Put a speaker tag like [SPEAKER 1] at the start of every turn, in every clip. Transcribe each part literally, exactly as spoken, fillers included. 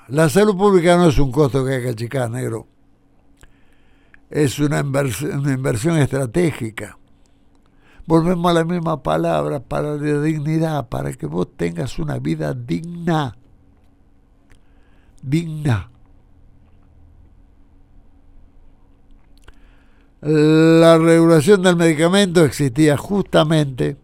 [SPEAKER 1] La salud pública no es un costo que hay que achicar, negro. Es una inversión, una inversión estratégica. Volvemos a la misma palabra, para la dignidad, para que vos tengas una vida digna. Digna. La regulación del medicamento existía justamente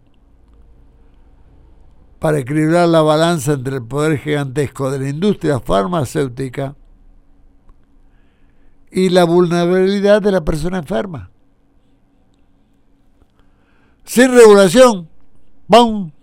[SPEAKER 1] para equilibrar la balanza entre el poder gigantesco de la industria farmacéutica y la vulnerabilidad de la persona enferma. Sin regulación, ¡pum!,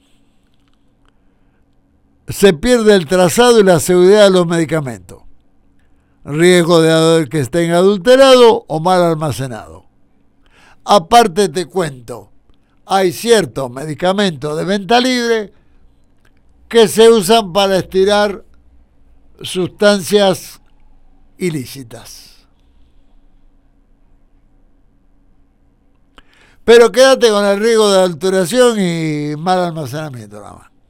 [SPEAKER 1] se pierde el trazado y la seguridad de los medicamentos. Riesgo de que estén adulterados o mal almacenados. Aparte te cuento, hay ciertos medicamentos de venta libre que se usan para estirar sustancias ilícitas. Pero quédate con el riesgo de adulteración y mal almacenamiento nada más.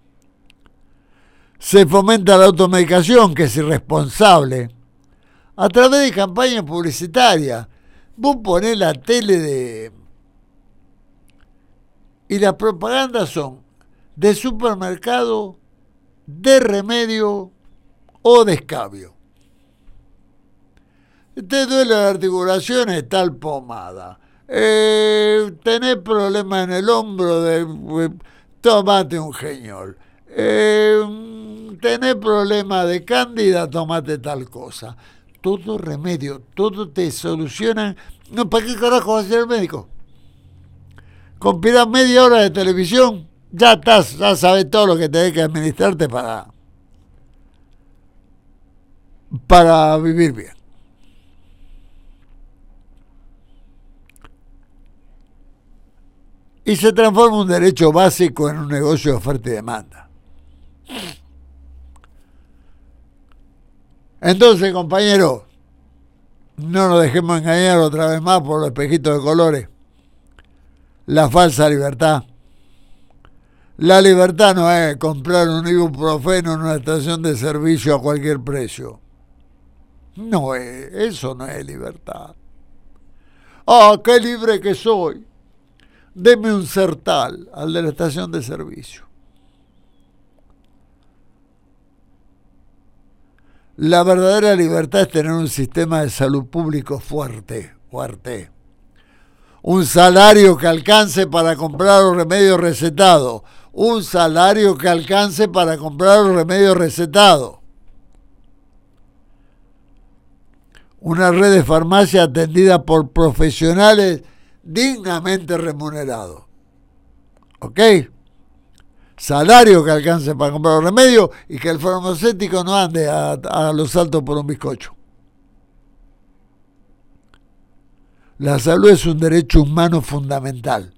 [SPEAKER 1] Se fomenta la automedicación, que es irresponsable, a través de campañas publicitarias. Vos ponés la tele de... y las propagandas son de supermercado, de remedio o de escabio. Te duele la articulación, tal pomada. Eh, tenés problemas en el hombro, de, tomate un Geñol. Eh, tenés problemas de cándida, tomate tal cosa. Todo remedio, todo te solucionan. No, ¿para qué carajo va a ser el médico? Con pirar media hora de televisión, ya estás, ya sabes todo lo que tenés que administrarte para, para vivir bien. Y se transforma un derecho básico en un negocio de oferta y demanda. Entonces, compañeros, no nos dejemos engañar otra vez más por los espejitos de colores. La falsa libertad. La libertad no es comprar un ibuprofeno en una estación de servicio a cualquier precio. No es, eso no es libertad. ¡Ah, qué libre que soy! Deme un Sertal al de la estación de servicio. La verdadera libertad es tener un sistema de salud público fuerte, fuerte. Un salario que alcance para comprar los remedios recetados. Un salario que alcance para comprar los remedios recetados. Una red de farmacia atendida por profesionales dignamente remunerados. ¿Ok? Salario que alcance para comprar los remedios y que el farmacéutico no ande a, a los saltos por un bizcocho. La salud es un derecho humano fundamental.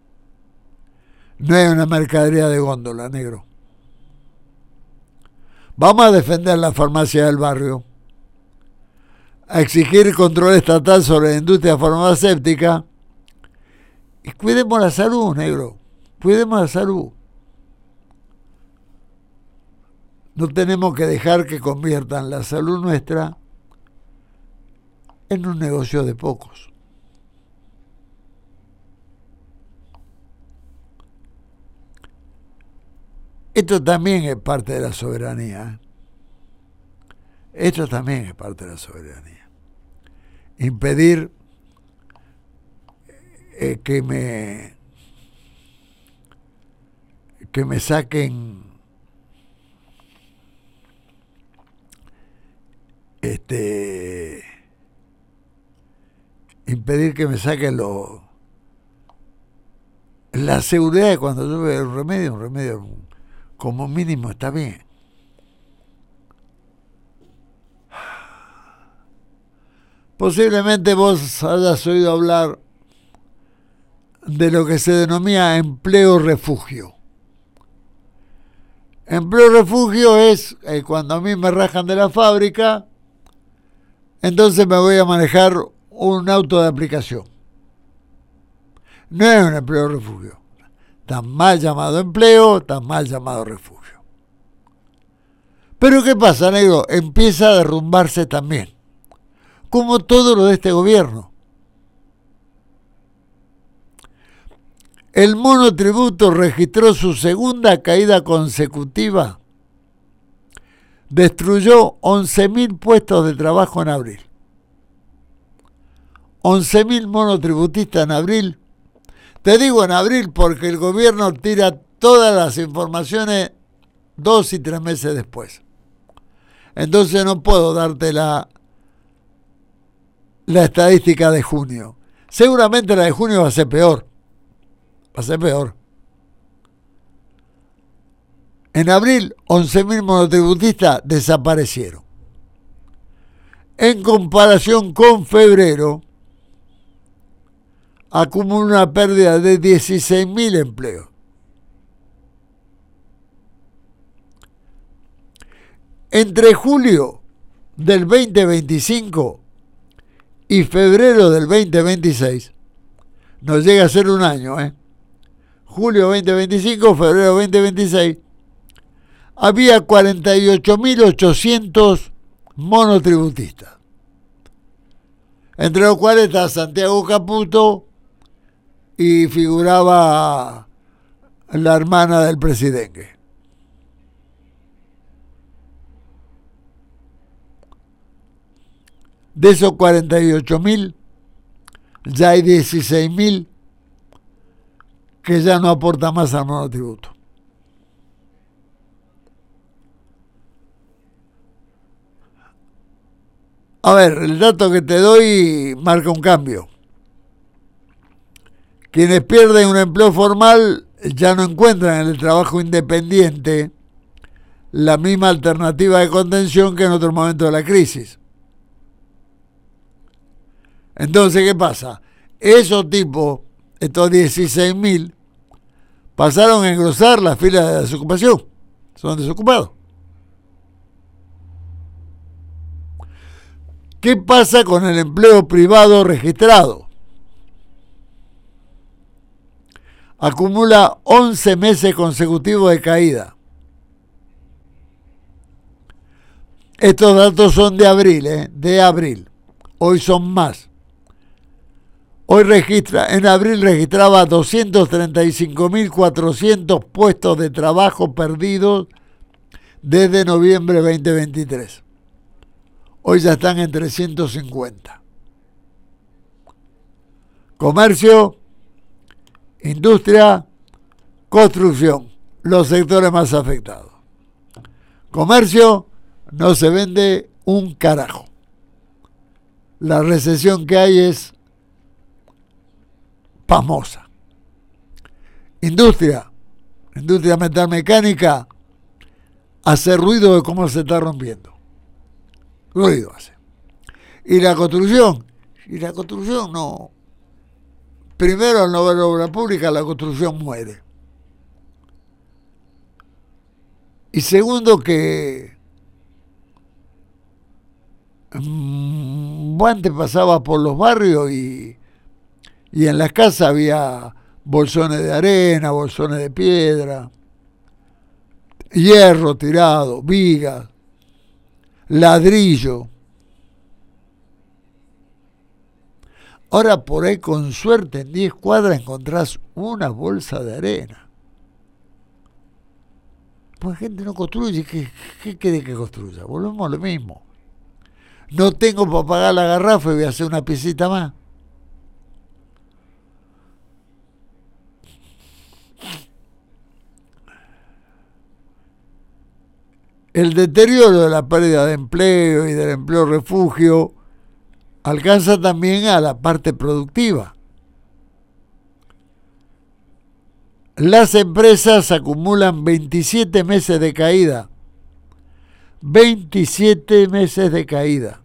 [SPEAKER 1] No es una mercadería de góndola, negro. Vamos a defender la farmacia del barrio, a exigir control estatal sobre la industria farmacéutica y cuidemos la salud, negro. Cuidemos la salud. No tenemos que dejar que conviertan la salud nuestra en un negocio de pocos. Esto también es parte de la soberanía. Esto también es parte de la soberanía. Impedir eh, que me que me saquen este impedir que me saquen lo la seguridad de cuando yo veo un remedio, un remedio como mínimo está bien. Posiblemente vos hayas oído hablar de lo que se denomina empleo refugio. Empleo refugio es eh, cuando a mí me rajan de la fábrica, entonces me voy a manejar un auto de aplicación. No es un empleo refugio. Tan mal llamado empleo, tan mal llamado refugio. Pero ¿qué pasa, negro? Empieza a derrumbarse también, como todo lo de este gobierno. El monotributo registró su segunda caída consecutiva. Destruyó once mil puestos de trabajo en abril. once mil monotributistas en abril. Te digo en abril porque el gobierno tira todas las informaciones dos y tres meses después. Entonces no puedo darte la, la estadística de junio. Seguramente la de junio va a ser peor. Va a ser peor. En abril, once mil monotributistas desaparecieron. En comparación con febrero, acumula una pérdida de dieciséis mil empleos. Entre julio del veinte veinticinco y febrero del veinte veintiséis, no llega a ser un año, ¿eh? Julio veinte veinticinco, febrero veinte veintiséis, había cuarenta y ocho mil ochocientos monotributistas, entre los cuales está Santiago Caputo y figuraba la hermana del presidente. De esos cuarenta y ocho mil, ya hay dieciséis mil que ya no aportan más al monotributo. A ver, el dato que te doy marca un cambio. Quienes pierden un empleo formal ya no encuentran en el trabajo independiente la misma alternativa de contención que en otros momentos de la crisis. Entonces, ¿qué pasa? Esos tipos, estos dieciséis mil, pasaron a engrosar las filas de desocupación. Son desocupados. ¿Qué pasa con el empleo privado registrado? Acumula once meses consecutivos de caída. Estos datos son de abril, ¿eh? De abril. Hoy son más. Hoy registra, en abril registraba doscientos treinta y cinco mil cuatrocientos puestos de trabajo perdidos desde noviembre veinte veintitrés. Hoy ya están en trescientos cincuenta. Comercio, industria, construcción, los sectores más afectados. Comercio, no se vende un carajo. La recesión que hay es pasmosa. Industria, industria metalmecánica, hace ruido de cómo se está rompiendo. Ruido hace. Y la construcción, y la construcción no. Primero, al no ver obra pública, la construcción muere. Y segundo, que mmm, antes pasaba por los barrios y, y en las casas había bolsones de arena, bolsones de piedra, hierro tirado, vigas, ladrillo. Ahora por ahí con suerte en diez cuadras encontrás una bolsa de arena. Pues la gente no construye. ¿Qué, qué quiere que construya? Volvemos a lo mismo. No tengo para pagar la garrafa y voy a hacer una piecita más. El deterioro de la pérdida de empleo y del empleo refugio alcanza también a la parte productiva. Las empresas acumulan veintisiete meses de caída. veintisiete meses de caída.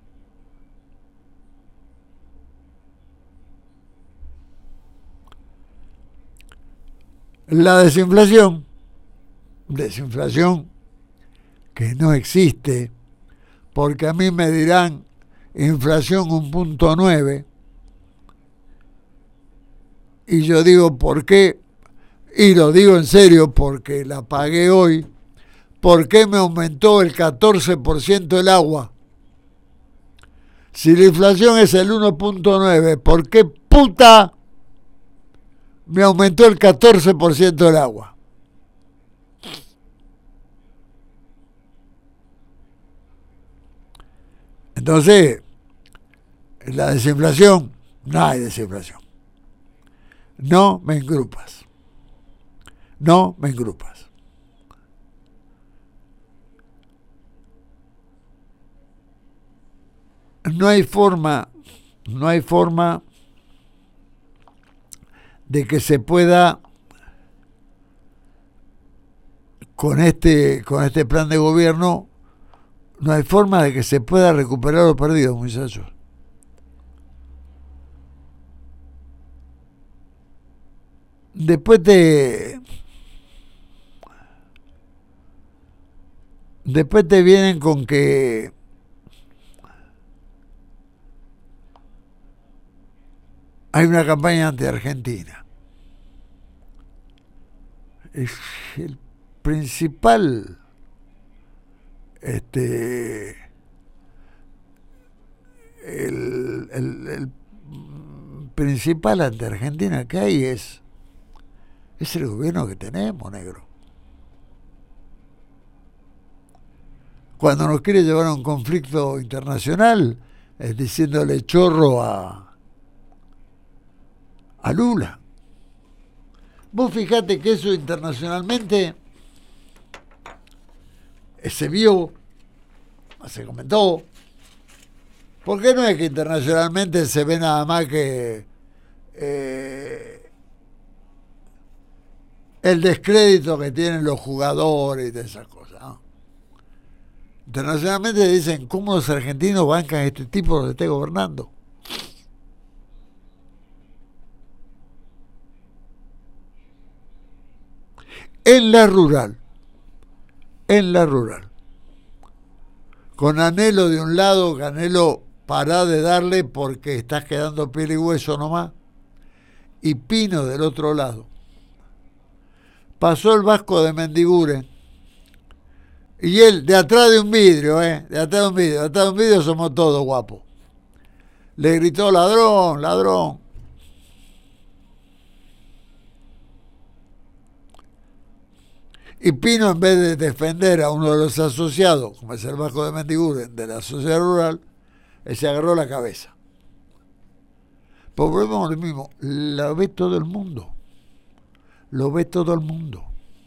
[SPEAKER 1] La desinflación, desinflación que no existe, porque a mí me dirán inflación un punto nueve, y yo digo ¿por qué? Y lo digo en serio porque la pagué hoy, ¿por qué me aumentó el catorce por ciento el agua? Si la inflación es el uno punto nueve, ¿por qué puta me aumentó el catorce por ciento el agua? Entonces, la desinflación, no hay desinflación. No me engrupas. No me engrupas. No hay forma, no hay forma de que se pueda con este, con este plan de gobierno, no hay forma de que se pueda recuperar lo perdido, muchachos. Después te después te vienen con que hay una campaña anti-Argentina. Es el principal este el, el, el principal anti-Argentina que hay es es el gobierno que tenemos, negro. Cuando nos quiere llevar a un conflicto internacional, es diciéndole chorro a, a Lula. Vos fijate que eso internacionalmente se vio, se comentó. ¿Por qué no es que internacionalmente se ve nada más que eh, el descrédito que tienen los jugadores y de esas cosas, ¿no? Internacionalmente dicen, ¿cómo los argentinos bancan a este tipo que esté gobernando? En la rural, en la rural, con Anhelo de un lado, que Anhelo pará de darle porque estás quedando piel y hueso nomás, y Pino del otro lado. Pasó el Vasco de Mendiguren, y él, de atrás de un vidrio, ¿eh? De atrás de un vidrio, de atrás de un vidrio somos todos guapos. Le gritó, ladrón, ladrón. Y Pino, en vez de defender a uno de los asociados, como es el Vasco de Mendiguren, de la sociedad rural, él se agarró la cabeza. Pero volvemos a lo mismo, lo ve todo el mundo. Lo ve todo el mundo.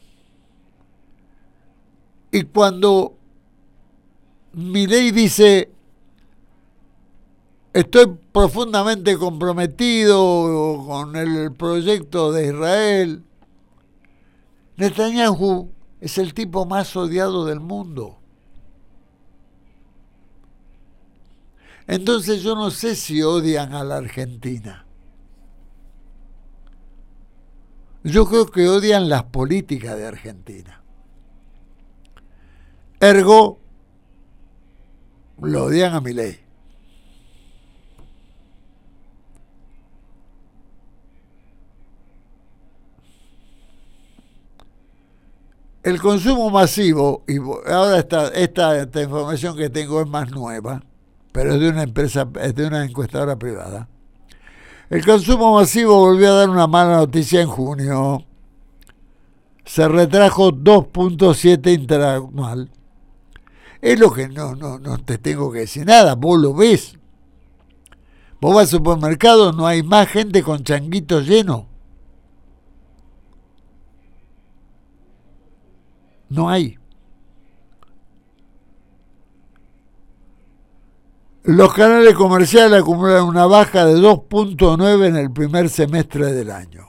[SPEAKER 1] Y cuando Milei dice, estoy profundamente comprometido con el proyecto de Israel, Netanyahu es el tipo más odiado del mundo. Entonces yo no sé si odian a la Argentina. Yo creo que odian las políticas de Argentina. Ergo, lo odian a Milei. El consumo masivo, y ahora esta, esta, esta información que tengo es más nueva, pero es de una empresa, es de una encuestadora privada. El consumo masivo volvió a dar una mala noticia en junio. Se retrajo dos punto siete interanual. Es lo que no, no, no te tengo que decir nada, vos lo ves. Vos vas al supermercado, no hay más gente con changuitos llenos. No hay. Los canales comerciales acumulan una baja de dos punto nueve en el primer semestre del año.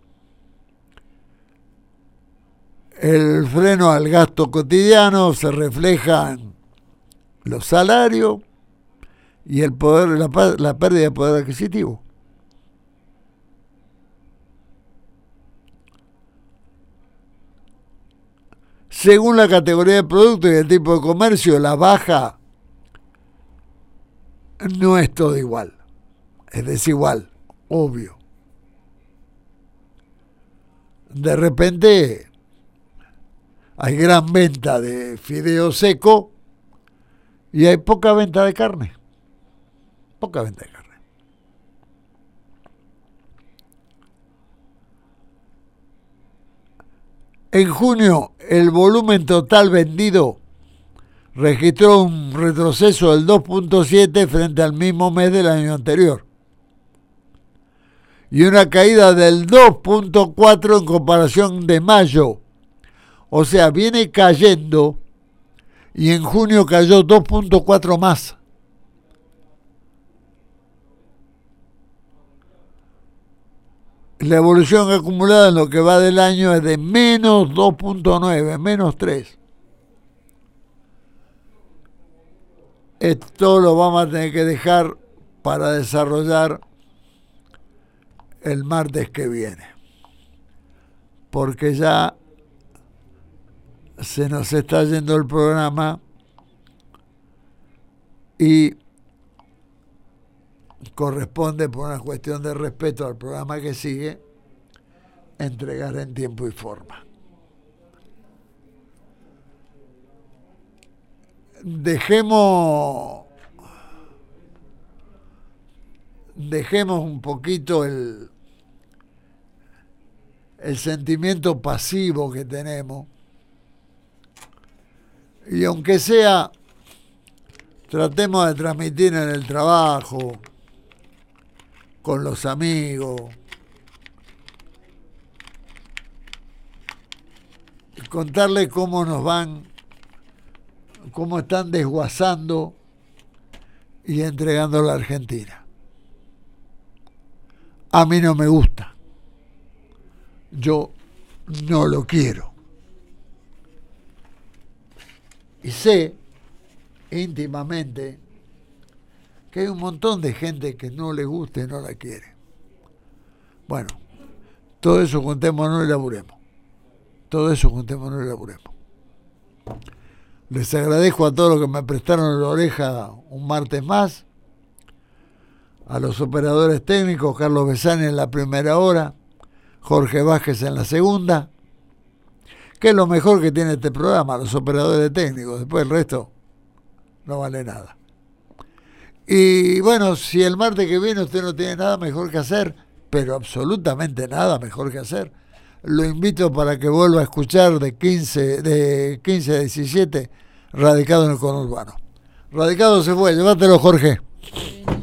[SPEAKER 1] El freno al gasto cotidiano se refleja en los salarios y el poder, la, la pérdida de poder adquisitivo. Según la categoría de producto y el tipo de comercio, la baja no es todo igual, es desigual, obvio. De repente hay gran venta de fideo seco y hay poca venta de carne. Poca venta de carne. En junio, el volumen total vendido registró un retroceso del dos punto siete frente al mismo mes del año anterior y una caída del dos punto cuatro en comparación de mayo. O sea, viene cayendo y en junio cayó dos punto cuatro más. La evolución acumulada en lo que va del año es de menos dos punto nueve, menos tres. Esto lo vamos a tener que dejar para desarrollar el martes que viene, porque ya se nos está yendo el programa y corresponde, por una cuestión de respeto al programa que sigue, entregar en tiempo y forma. Dejemos dejemos un poquito el el sentimiento pasivo que tenemos y aunque sea tratemos de transmitir en el trabajo, con los amigos, contarles cómo nos van, cómo están desguazando y entregando la Argentina. A mí no me gusta. Yo no lo quiero. Y sé íntimamente que hay un montón de gente que no le gusta y no la quiere. Bueno, todo eso juntémonos y laburemos. Todo eso juntémonos y laburemos. Les agradezco a todos los que me prestaron la oreja un martes más. A los operadores técnicos, Carlos Besani en la primera hora, Jorge Vázquez en la segunda, que es lo mejor que tiene este programa, los operadores técnicos. Después el resto no vale nada. Y bueno, si el martes que viene usted no tiene nada mejor que hacer, pero absolutamente nada mejor que hacer, lo invito para que vuelva a escuchar de quince, de quince a diecisiete, Radicado en el Conurbano. Radicado se fue, llévatelo, Jorge.